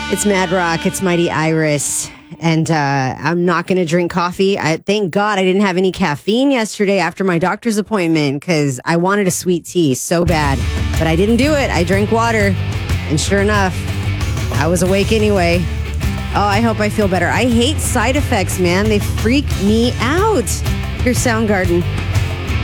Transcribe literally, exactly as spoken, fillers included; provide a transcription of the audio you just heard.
It's Mad Rock. It's Mighty Iris. And uh, I'm not going to drink coffee. I Thank God I didn't have any caffeine yesterday after my doctor's appointment because I wanted a sweet tea so bad. But I didn't do it. I drank water. And sure enough, I was awake anyway. Oh, I hope I feel better. I hate side effects, man. They freak me out. Here's Soundgarden.